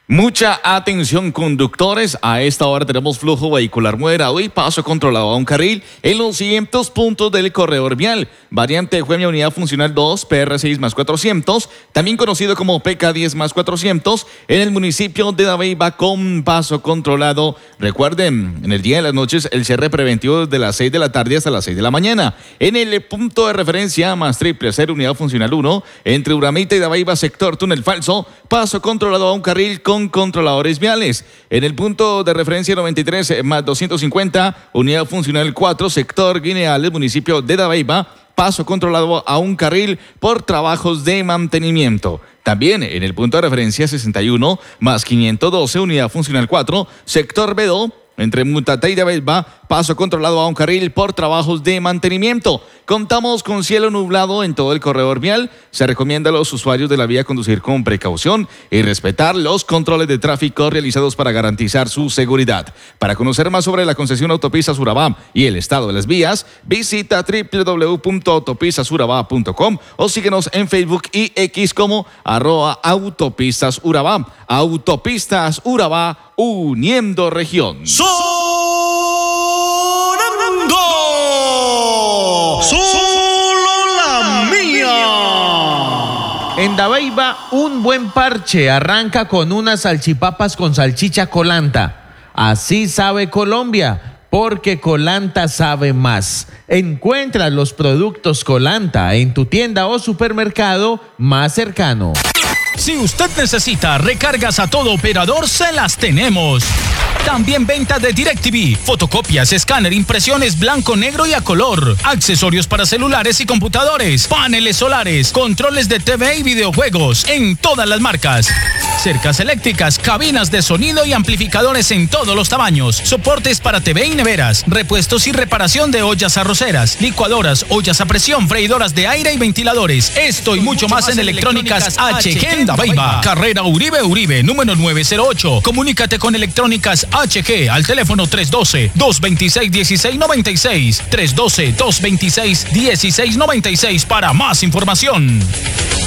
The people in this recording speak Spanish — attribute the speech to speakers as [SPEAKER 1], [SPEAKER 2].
[SPEAKER 1] Mucha atención, conductores. A esta hora tenemos flujo vehicular moderado y paso controlado a un carril en los siguientes puntos del corredor vial. Variante Juemia Unidad Funcional 2, PR6+400, también conocido como PK10+400, en el municipio de Dabeiba con paso controlado. Recuerden, en el día de las noches el cierre preventivo desde las 6 de la tarde hasta las 6 de la mañana. En el punto de referencia más triple cero Unidad Funcional 1, entre Uramita y Dabeiba, sector Túnel Falso, paso controlado a un carril con controladores viales. En el punto de referencia 93+250, Unidad Funcional 4, sector Guineales, municipio de Dabeiba, paso controlado a un carril por trabajos de mantenimiento. También en el punto de referencia 61+512, Unidad Funcional 4, sector Bedó, entre Mutatá y Dabeiba, paso controlado a un carril por trabajos de mantenimiento. Contamos con cielo nublado en todo el corredor vial. Se recomienda a los usuarios de la vía conducir con precaución y respetar los controles de tráfico realizados para garantizar su seguridad. Para conocer más sobre la concesión Autopistas Urabá y el estado de las vías, visita www.autopistasurabá.com o síguenos en Facebook y X como @Autopistas Urabá. Autopistas Urabá, uniendo región.
[SPEAKER 2] ¡Sonando! ¡Solo la mía!
[SPEAKER 3] En Dabeiba, un buen parche arranca con unas salchipapas con salchicha Colanta. Así sabe Colombia, porque Colanta sabe más. Encuentra los productos Colanta en tu tienda o supermercado más cercano.
[SPEAKER 4] Si usted necesita recargas a todo operador, se las tenemos. También venta de DirecTV, fotocopias, escáner, impresiones blanco, negro y a color, accesorios para celulares y computadores, paneles solares, controles de TV y videojuegos en todas las marcas, cercas eléctricas, cabinas de sonido y amplificadores en todos los tamaños, soportes para TV y neveras, repuestos y reparación de ollas arroceras, licuadoras, ollas a presión, freidoras de aire y ventiladores. Esto y mucho más en Electrónicas HG en Dabeiba. Carrera Uribe, número 908. Comunícate con Electrónicas HG al teléfono 312-226-1696. 312-226-1696 para más información.